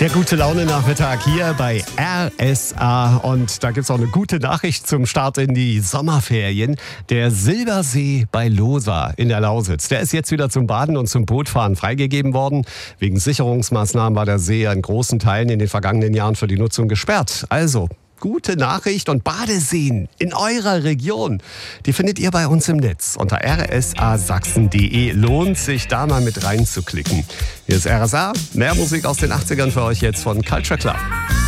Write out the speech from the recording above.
Der gute Laune-Nachmittag hier bei RSA. Und da gibt es auch eine gute Nachricht zum Start in die Sommerferien. Der Silbersee bei Losa in der Lausitz, der ist jetzt wieder zum Baden und zum Bootfahren freigegeben worden. Wegen Sicherungsmaßnahmen war der See in großen Teilen in den vergangenen Jahren für die Nutzung gesperrt. Also gute Nachricht, und Badeseen in eurer Region, die findet ihr bei uns im Netz unter rsasachsen.de. Lohnt sich da mal mit reinzuklicken. Hier ist RSA, mehr Musik aus den 80ern für euch jetzt von Culture Club.